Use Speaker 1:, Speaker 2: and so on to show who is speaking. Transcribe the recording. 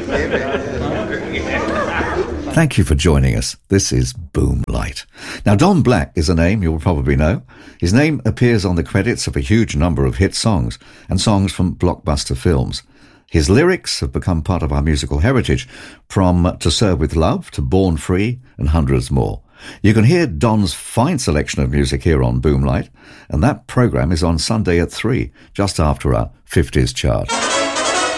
Speaker 1: Thank you for joining us. This is Boomlight. Now, Don Black is a name you'll probably know. His name appears on the credits of a huge number of hit songs and songs from blockbuster films. His lyrics have become part of our musical heritage, from To Serve With Love to Born Free and hundreds more. You can hear Don's fine selection of music here on Boomlight, and that programme is on Sunday at 3, just after our 50s chart.